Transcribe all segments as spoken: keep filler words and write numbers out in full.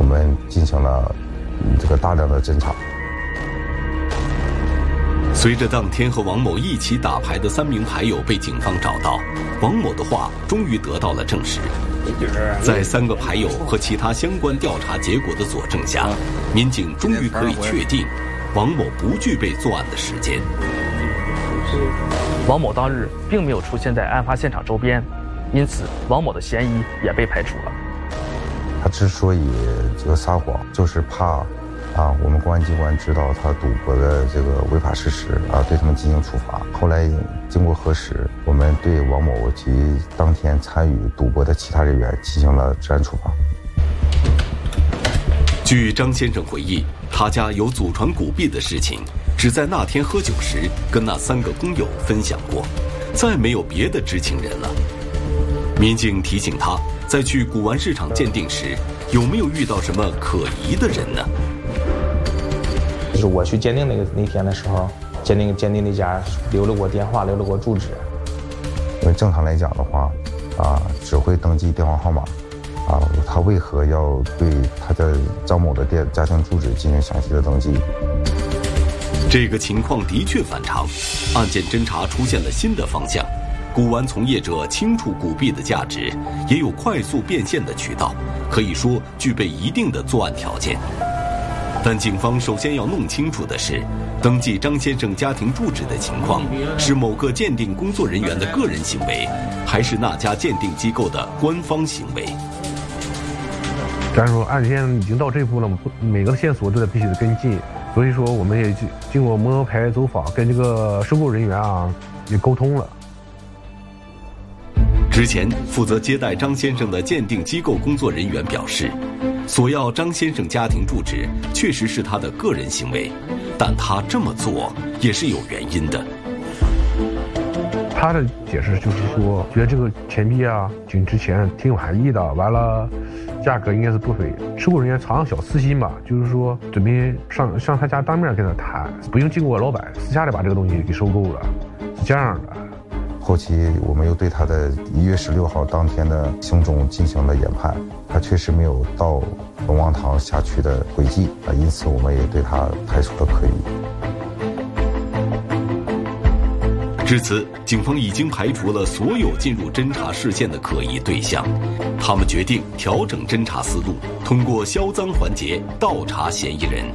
我们进行了这个大量的侦查。 随着当天和王某一起打牌的三名牌友被警方找到，王某的话终于得到了证实。在三个牌友和其他相关调查结果的佐证下，民警终于可以确定王某不具备作案的时间。 王某当日并没有出现在案发现场周边，因此王某的嫌疑也被排除了。 他之所以这个撒谎，就是怕啊，我们公安机关知道他赌博的这个违法事实啊，对他们进行处罚。后来经过核实，我们对王某及当天参与赌博的其他人员进行了治安处罚。 据张先生回忆，他家有祖传古币的事情，只在那天喝酒时跟那三个工友分享过，再没有别的知情人了。民警提醒他，在去古玩市场鉴定时，有没有遇到什么可疑的人呢？ 就是我去鉴定那个那天的时候，鉴定鉴定那家留了我电话，留了我住址。 因为正常来讲的话，啊，只会登记电话号码，啊，他为何要对他的张某的电家庭住址进行详细的登记？ 这个情况的确反常，案件侦查出现了新的方向。古玩从业者清楚古币的价值，也有快速变现的渠道，可以说具备一定的作案条件。但警方首先要弄清楚的是，登记张先生家庭住址的情况是某个鉴定工作人员的个人行为，还是那家鉴定机构的官方行为。 但是说案件已经到这一步了，每个线索都得必须得跟进，所以说我们也经过摸排走访，跟这个收购人员啊也沟通了。 之前负责接待张先生的鉴定机构工作人员表示，索要张先生家庭住址确实是他的个人行为，但他这么做也是有原因的。 他的解释就是说，觉得这个钱币啊挺值钱，挺满意的，完了价格应该是不菲。收购人员藏小私心吧，就是说准备上上他家当面跟他谈，不用经过老板，私下里把这个东西给收购了，是这样的。 后期我们又对他的一月十六号当天的行踪进行了研判，他确实没有到龙王堂辖区的轨迹啊，因此我们也对他排除了可疑。 至此，警方已经排除了所有进入侦查视线的可疑对象，他们决定调整侦查思路，通过销赃环节倒查嫌疑人。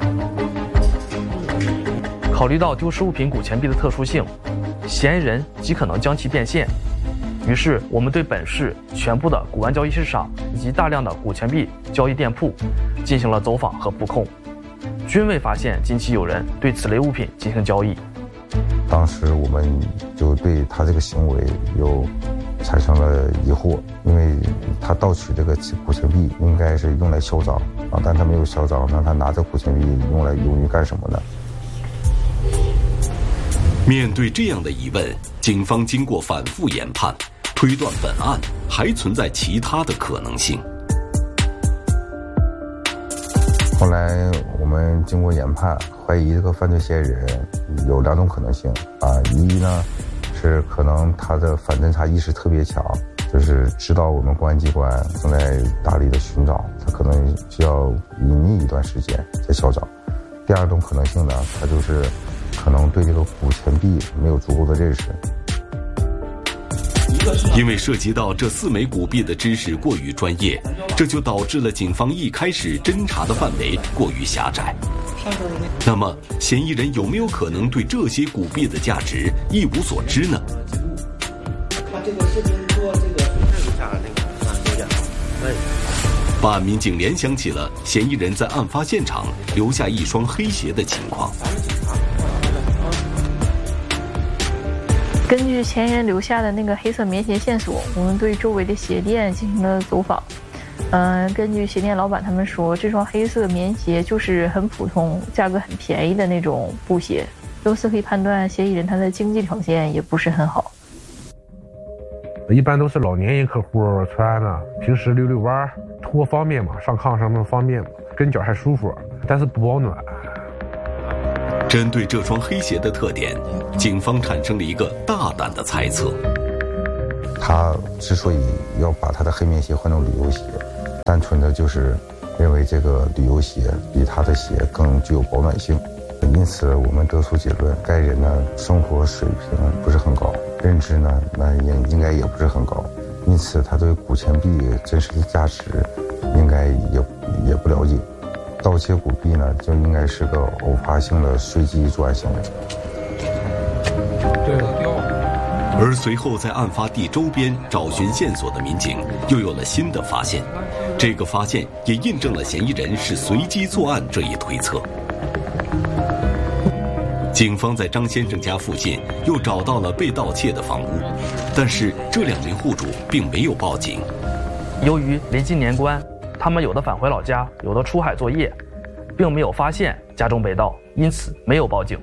考虑到丢失物品古钱币的特殊性，嫌疑人极可能将其变现，于是我们对本市全部的古玩交易市场以及大量的古钱币交易店铺进行了走访和布控，均未发现近期有人对此类物品进行交易。 当时我们就对他这个行为有产生了疑惑，因为他盗取这个古钱币应该是用来销赃啊，但他没有销赃，那他拿着古钱币用来用于干什么呢？ 面对这样的疑问，警方经过反复研判，推断本案还存在其他的可能性。 后来我们经过研判，怀疑这个犯罪嫌疑人有两种可能性啊，一呢是可能他的反侦查意识特别强，就是知道我们公安机关正在大力的寻找，他可能需要隐匿一段时间再销赃。第二种可能性呢，他就是可能对这个古钱币没有足够的认识。 因为涉及到这四枚古币的知识过于专业，这就导致了警方一开始侦查的范围过于狭窄。那么，嫌疑人有没有可能对这些古币的价值一无所知呢？ 他这个是不是做这个下那个啊有点对。 办案民警联想起了嫌疑人在案发现场留下一双黑鞋的情况。 根据嫌疑人留下的那个黑色棉鞋线索，我们对周围的鞋店进行了走访。嗯、呃，根据鞋店老板他们说，这双黑色棉鞋就是很普通、价格很便宜的那种布鞋。由此可以判断，嫌疑人他的经济条件也不是很好。 一般都是老年人客户穿的，平时溜溜弯拖方便嘛，上炕上面方便嘛，跟脚还舒服，但是不保暖。 针对这双黑鞋的特点，警方产生了一个大胆的猜测。 他之所以要把他的黑棉鞋换成旅游鞋，单纯的就是认为这个旅游鞋比他的鞋更具有保暖性。因此我们得出结论，该人呢生活水平不是很高，认知呢那也应该也不是很高，因此他对古钱币真实的价值应该也也不了解。盗窃古币呢就应该是个偶发性的随机作案行为。 对， 而随后在案发地周边找寻线索的民警又有了新的发现，这个发现也印证了嫌疑人是随机作案这一推测。警方在张先生家附近又找到了被盗窃的房屋，但是这两名户主并没有报警。 由于临近年关，他们有的返回老家，有的出海作业，并没有发现家中被盗，因此没有报警。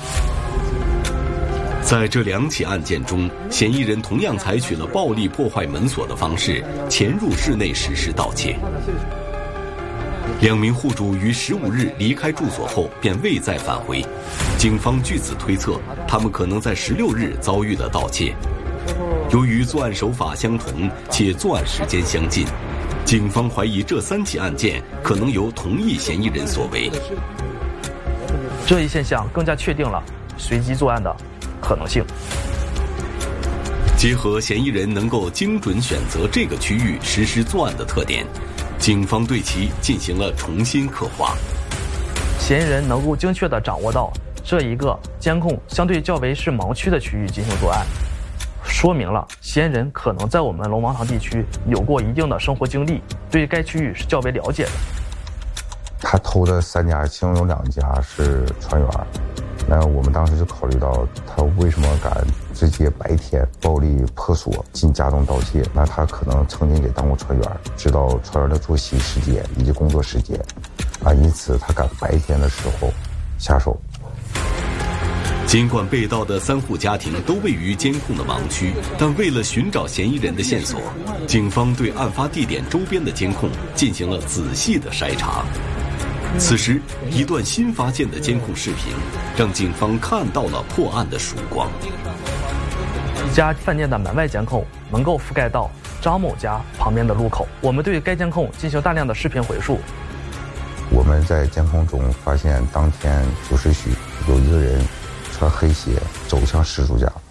在这两起案件中，嫌疑人同样采取了暴力破坏门锁的方式，潜入室内实施盗窃。两名户主于十五日离开住所后便未再返回，警方据此推测，他们可能在十六日遭遇了盗窃。由于作案手法相同且作案时间相近，警方怀疑这三起案件可能由同一嫌疑人所为。 这一现象更加确定了随机作案的可能性。 结合嫌疑人能够精准选择这个区域实施作案的特点，警方对其进行了重新刻画。 嫌疑人能够精确地掌握到这一个监控相对较为是盲区的区域进行作案，说明了嫌疑人可能在我们龙王塘地区有过一定的生活经历，对该区域是较为了解的。 他偷的三家，其中有两家是船员，那我们当时就考虑到他为什么敢直接白天暴力破锁进家中盗窃，那他可能曾经也当过船员，知道船员的作息时间以及工作时间啊，因此他敢白天的时候下手。 尽管被盗的三户家庭都位于监控的盲区，但为了寻找嫌疑人的线索，警方对案发地点周边的监控进行了仔细的筛查。此时，一段新发现的监控视频让警方看到了破案的曙光。 一家饭店的门外监控能够覆盖到张某家旁边的路口，我们对该监控进行大量的视频回溯。 我们在监控中发现，当天九时许有一个人穿黑鞋走向失主家。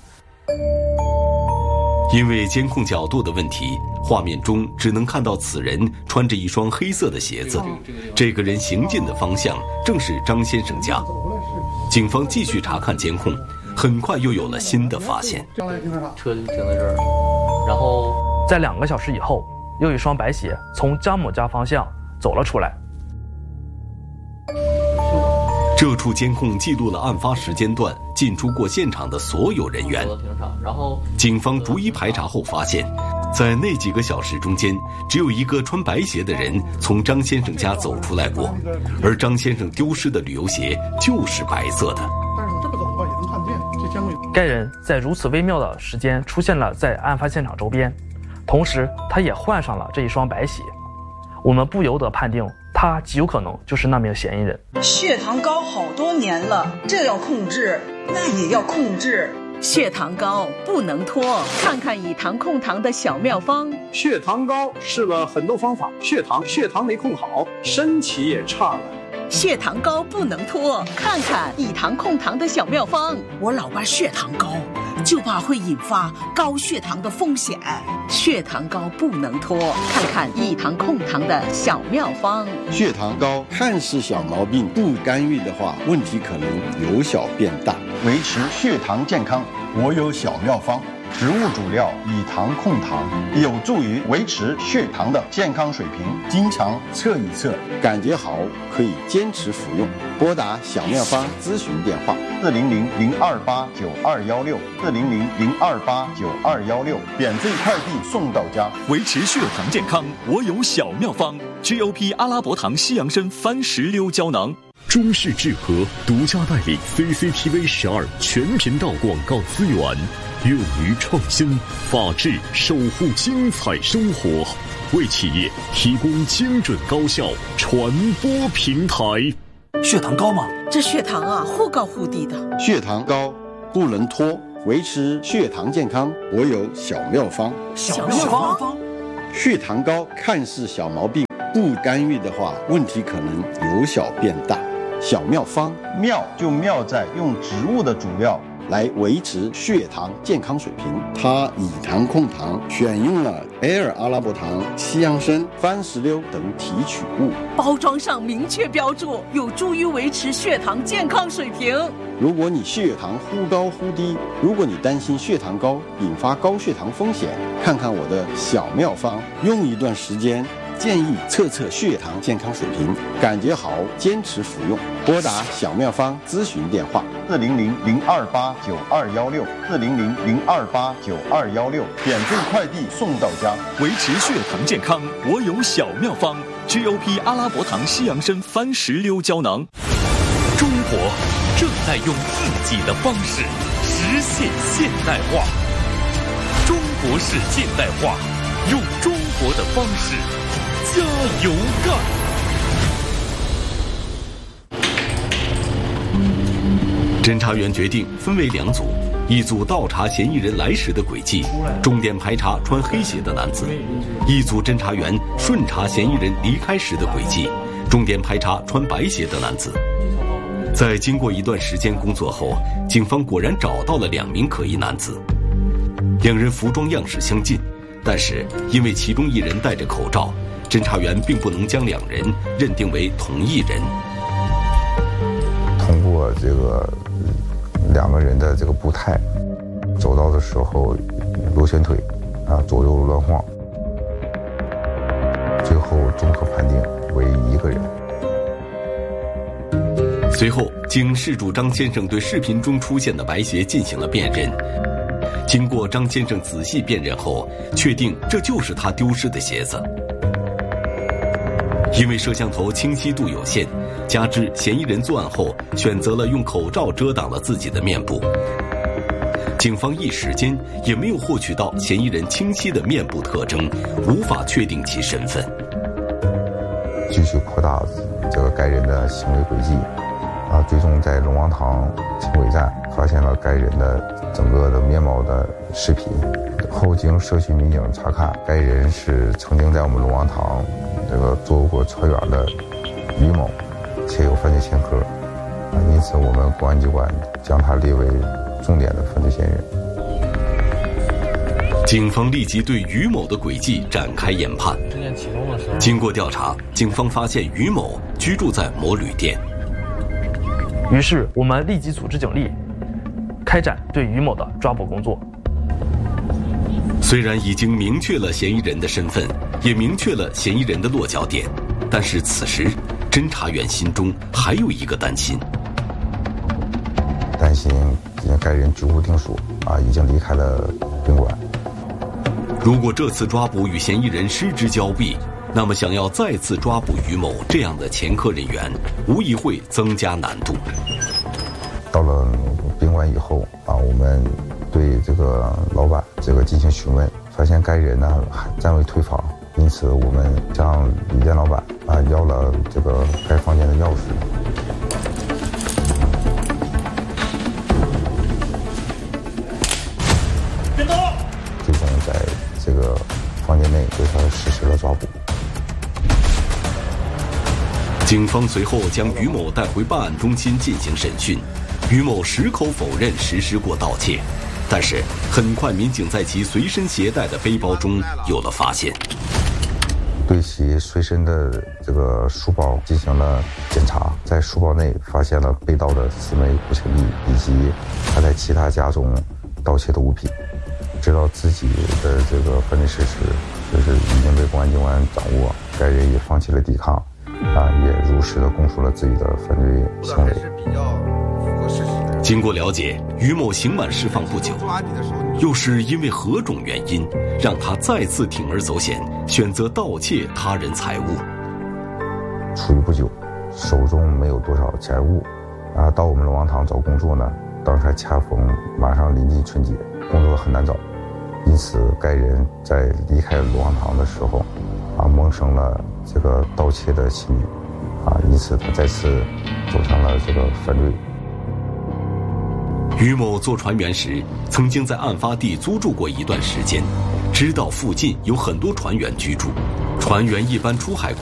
因为监控角度的问题，画面中只能看到此人穿着一双黑色的鞋子，这个人行进的方向正是张先生家。警方继续查看监控，很快又有了新的发现。 车就停在这儿，然后在两个小时以后，又一双白鞋从张某家方向走了出来。 这处监控记录了案发时间段进出过现场的所有人员。 然后， 警方逐一排查后发现，在那几个小时中间，只有一个穿白鞋的人从张先生家走出来过，而张先生丢失的旅游鞋就是白色的。 但是这么走的话也能看见，这监控有。 该人在如此微妙的时间出现了在案发现场周边，同时他也换上了这一双白鞋，我们不由得判定他极有可能就是那名嫌疑人。 血糖高好多年了，这要控制，那也要控制。 血糖高不能拖，看看以糖控糖的小妙方。 血糖高试了很多方法，血糖血糖没控好，身体也差了。 血糖高不能拖，看看以糖控糖的小妙方。 我老爸血糖高，就怕会引发高血糖的风险。 血糖高不能拖，看看以糖控糖的小妙方。 血糖高看似小毛病，不干预的话，问题可能由小变大。维持血糖健康，我有小妙方。植物主料以糖控糖，有助于维持血糖的健康水平。经常测一测，感觉好可以坚持服用。拨打小妙方咨询电话：四零零零二八九二幺六，四零零零二八九二幺六，免费快递送到家。 维持血糖健康，我有小妙方。G O P 阿拉伯糖西洋参番石榴胶囊。 中视智和独家代理 C C T V 十二全频道广告资源，勇于创新，法治守护精彩生活，为企业提供精准高效传播平台。 血糖高吗？ 这血糖啊，忽高忽低的。 血糖高不能拖，维持血糖健康，我有小妙方。 小妙方。 血糖高看似小毛病， 不干预的话，问题可能由小变大。小妙方，妙就妙在用植物的主料来维持血糖健康水平。它以糖控糖，选用了埃尔阿拉伯糖、西洋参、番石榴等提取物， 包装上明确标注，有助于维持血糖健康水平。 如果你血糖忽高忽低，如果你担心血糖高引发高血糖风险，看看我的小妙方，用一段时间，建议测测血糖健康水平，感觉好坚持服用。拨打小妙方咨询电话四零零零二八九二幺六四零零零二八九二幺六，免费快递送到家。 维持血糖健康，我有小妙方 G O P 阿拉伯糖西洋参番石榴胶囊。 中国正在用自己的方式实现现代化，中国式现代化，用中国的方式加油干！侦查员决定分为两组，一组倒查嫌疑人来时的轨迹，重点排查穿黑鞋的男子；一组侦查员顺查嫌疑人离开时的轨迹，重点排查穿白鞋的男子。在经过一段时间工作后，警方果然找到了两名可疑男子，两人服装样式相近，但是因为其中一人戴着口罩，侦查员并不能将两人认定为同一人。 通过这个两个人的这个步态，走道的时候螺旋腿啊左右乱晃，最后综合判定为一个人。 随后，经事主张先生对视频中出现的白鞋进行了辨认。经过张先生仔细辨认后，确定这就是他丢失的鞋子。因为摄像头清晰度有限，加之嫌疑人作案后选择了用口罩遮挡了自己的面部，警方一时间也没有获取到嫌疑人清晰的面部特征，无法确定其身份。 继续扩大这个该人的行为轨迹。啊，最终在龙王堂轻轨站发现了该人的整个的面貌的视频。后经社区民警查看，该人是曾经在我们龙王堂这个做过船员的于某，且有犯罪前科。啊，因此我们公安机关将他列为重点的犯罪嫌疑人。 警方立即对于某的轨迹展开研判。经过调查，警方发现于某居住在某旅店。 于是我们立即组织警力，开展对于某的抓捕工作。 虽然已经明确了嫌疑人的身份，也明确了嫌疑人的落脚点，但是此时，侦查员心中还有一个担心。 担心该人居无定所啊，已经离开了宾馆。 如果这次抓捕与嫌疑人失之交臂，那么想要再次抓捕于某这样的前科人员，无疑会增加难度。 到了宾馆以后啊，我们对这个老板这个进行询问，发现该人呢还暂未退房，因此我们向旅店老板啊要了这个该房间的钥匙。最终在这个房间内对他实施了抓捕。 警方随后将于某带回办案中心进行审讯，于某矢口否认实施过盗窃，但是很快民警在其随身携带的背包中有了发现， 对其随身的这个书包进行了检查，在书包内发现了被盗的四枚古钱币以及他在其他家中盗窃的物品。知道自己的这个犯罪事实，就是已经被公安机关掌握，该人也放弃了抵抗，啊，也如实的供述了自己的犯罪行为。 经过了解，于某刑满释放不久，又是因为何种原因让他再次铤而走险，选择盗窃他人财物？ 出狱不久，手中没有多少钱物，啊，到我们龙王堂找工作呢，当时还恰逢马上临近春节，工作很难找，因此该人在离开龙王堂的时候，啊，萌生了这个盗窃的心理，啊，因此他再次走上了这个犯罪。 于某做船员时，曾经在案发地租住过一段时间，知道附近有很多船员居住，船员一般出海